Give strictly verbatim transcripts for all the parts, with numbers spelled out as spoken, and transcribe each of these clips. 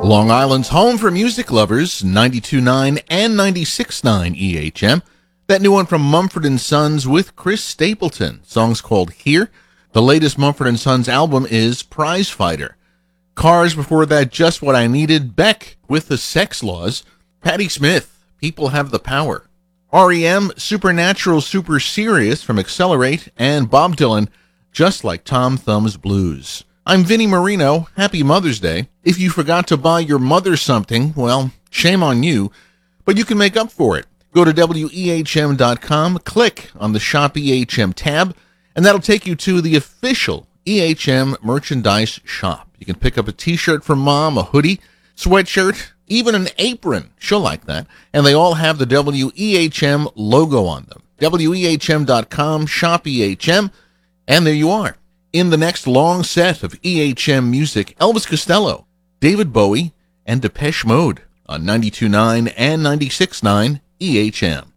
Long Island's home for music lovers, ninety-two point nine and ninety-six point nine E H M. That new one from Mumford and Sons with Chris Stapleton. Song's called Here. The latest Mumford and Sons album is Prize Fighter. Cars before that, Just What I Needed. Beck with The Sex Laws. Patti Smith, People Have the Power. R E M, Supernatural Super Serious from Accelerate. And Bob Dylan, Just Like Tom Thumb's Blues. I'm Vinnie Marino. Happy Mother's Day. If you forgot to buy your mother something, well, shame on you, but you can make up for it. Go to W E H M dot com, click on the Shop E H M tab, and that'll take you to the official E H M merchandise shop. You can pick up a t-shirt for mom, a hoodie, sweatshirt, even an apron. She'll like that. And they all have the W E H M logo on them. W E H M dot com, Shop E H M, and there you are. In the next long set of E H M music, Elvis Costello, David Bowie, and Depeche Mode on ninety-two point nine and ninety-six point nine E H M.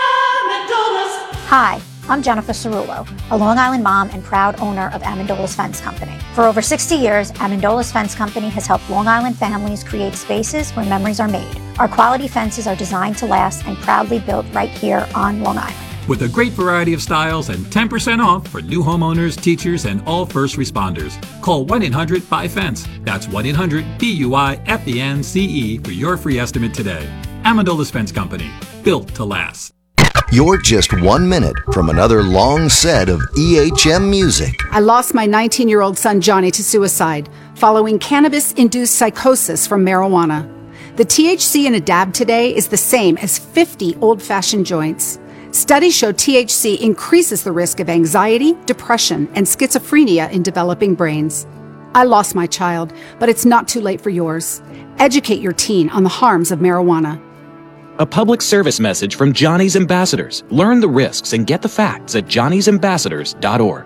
Hi, I'm Jennifer Cerullo, a Long Island mom and proud owner of Amendola's Fence Company. For over sixty years, Amendola's Fence Company has helped Long Island families create spaces where memories are made. Our quality fences are designed to last and proudly built right here on Long Island. With a great variety of styles and ten percent off for new homeowners, teachers, and all first responders. Call one eight hundred buy fence. That's one eight hundred B U I F E N C E for your free estimate today. Amendola's Fence Company, built to last. You're just one minute from another long set of E H M music. I lost my nineteen-year-old son Johnny to suicide following cannabis-induced psychosis from marijuana. The T H C in a dab today is the same as fifty old-fashioned joints. Studies show T H C increases the risk of anxiety, depression, and schizophrenia in developing brains. I lost my child, but it's not too late for yours. Educate your teen on the harms of marijuana. A public service message from Johnny's Ambassadors. Learn the risks and get the facts at johnny's ambassadors dot org.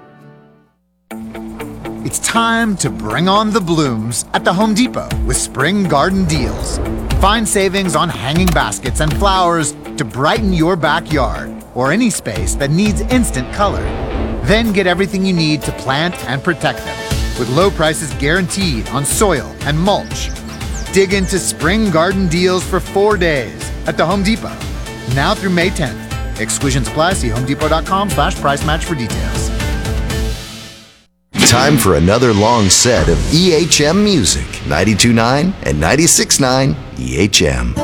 It's time to bring on the blooms at the Home Depot with Spring Garden Deals. Find savings on hanging baskets and flowers to brighten your backyard or any space that needs instant color. Then get everything you need to plant and protect them with low prices guaranteed on soil and mulch. Dig into Spring Garden Deals for four days at the Home Depot, now through May tenth. Exclusions apply. See homedepot dot com slash price match for details. Time for another long set of E H M music, ninety-two point nine and ninety-six point nine E H M.